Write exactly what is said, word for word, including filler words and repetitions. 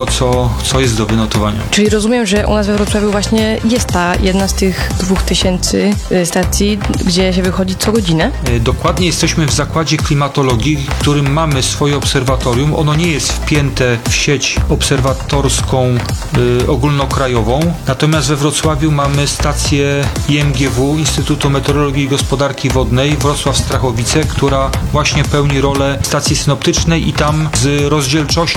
co, co jest do wynotowania. Czyli rozumiem, że u nas we Wrocławiu właśnie jest ta jedna z tych dwóch tysięcy stacji, gdzie się wychodzi co godzinę? Dokładnie jesteśmy w zakładzie klimatologii, w którym mamy swoje obserwatorium. Ono nie jest wpięte w sieć obserwatorską y, ogólnokrajową, natomiast we Wrocławiu mamy stację I M G W, Instytutu Meteorologii i Gospodarki Wodnej Wrocław-Strachowice, która właśnie pełni rolę stacji synoptycznej i tam z rozdzielczością